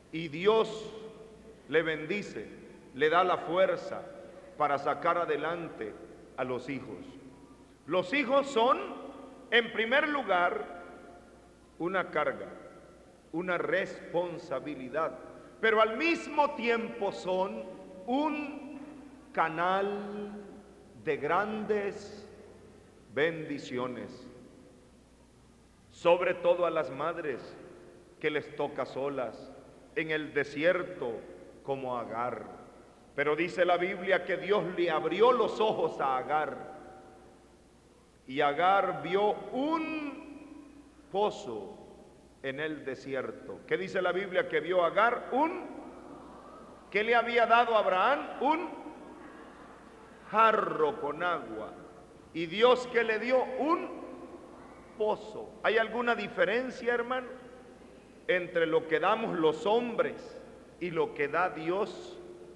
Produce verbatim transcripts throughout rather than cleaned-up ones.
y Dios le bendice, le da la fuerza para sacar adelante a los hijos. Los hijos son, en primer lugar, una carga, una responsabilidad, pero al mismo tiempo son un canal de grandes bendiciones, sobre todo a las madres que les toca solas en el desierto como Agar. Pero dice la Biblia que Dios le abrió los ojos a Agar y Agar vio un pozo en el desierto. ¿Qué dice la Biblia que vio Agar? Un, ¿qué le había dado a Abraham? Un jarro con agua. Y Dios que le dio un pozo. ¿Hay alguna diferencia, hermano, entre lo que damos los hombres y lo que da Dios?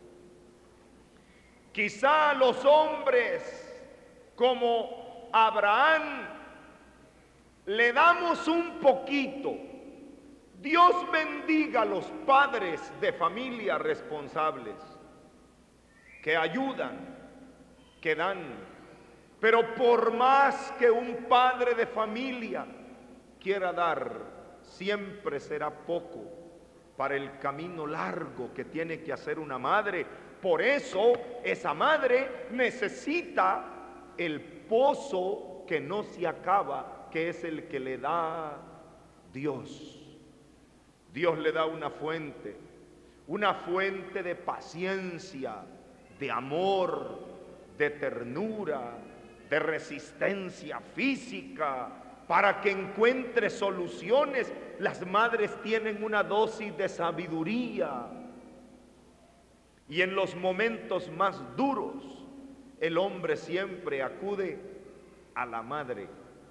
Quizá los hombres, como Abraham, le damos un poquito. Dios bendiga a los padres de familia responsables, que ayudan, que dan. Pero por más que un padre de familia quiera dar, siempre será poco para el camino largo que tiene que hacer una madre. Por eso esa madre necesita el pozo que no se acaba, que es el que le da Dios. Dios le da una fuente, una fuente de paciencia, de amor, de ternura, de resistencia física, para que encuentre soluciones. Las madres tienen una dosis de sabiduría. Y en los momentos más duros, el hombre siempre acude a la madre.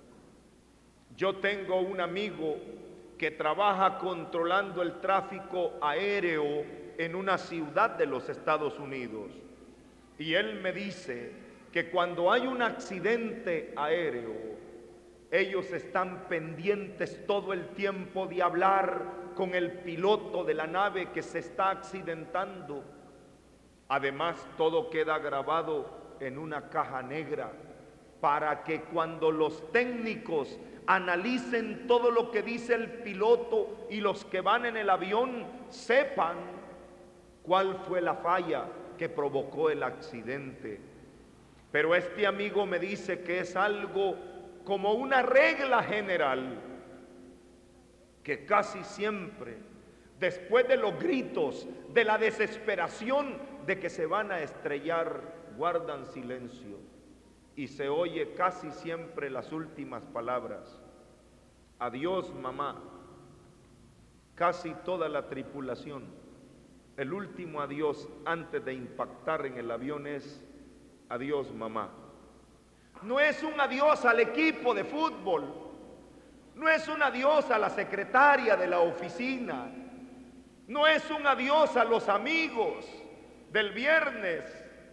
Yo tengo un amigo que trabaja controlando el tráfico aéreo en una ciudad de los Estados Unidos. Y él me dice que cuando hay un accidente aéreo, ellos están pendientes todo el tiempo de hablar con el piloto de la nave que se está accidentando. Además, todo queda grabado en una caja negra para que cuando los técnicos analicen todo lo que dice el piloto y los que van en el avión sepan cuál fue la falla que provocó el accidente. Pero este amigo me dice que es algo como una regla general, que casi siempre, después de los gritos, de la desesperación de que se van a estrellar, guardan silencio y se oye casi siempre las últimas palabras: adiós, mamá. Casi toda la tripulación, el último adiós antes de impactar en el avión es: adiós, mamá. No es un adiós al equipo de fútbol, no es un adiós a la secretaria de la oficina, no es un adiós a los amigos del viernes,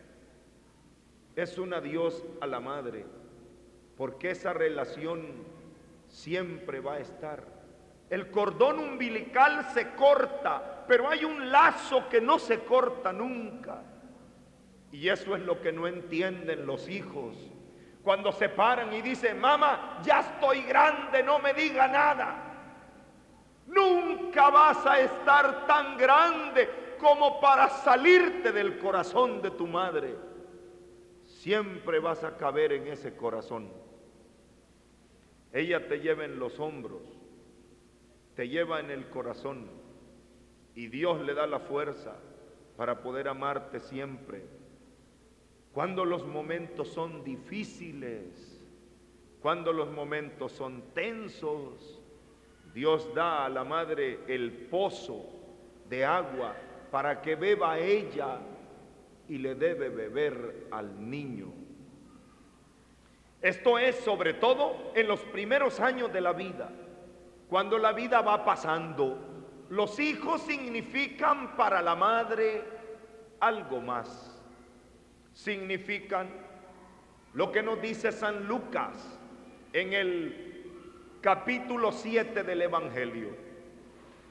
es un adiós a la madre, porque esa relación siempre va a estar. El cordón umbilical se corta, pero hay un lazo que no se corta nunca. Y eso es lo que no entienden los hijos. Cuando se paran y dicen: mamá, ya estoy grande, no me diga nada. Nunca vas a estar tan grande como para salirte del corazón de tu madre. Siempre vas a caber en ese corazón. Ella te lleva en los hombros, te lleva en el corazón, y Dios le da la fuerza para poder amarte siempre. Cuando los momentos son difíciles, cuando los momentos son tensos, Dios da a la madre el pozo de agua para que beba ella y le debe beber al niño. Esto es sobre todo en los primeros años de la vida, cuando la vida va pasando. Los hijos significan para la madre algo más. Significan lo que nos dice San Lucas en el capítulo siete del Evangelio.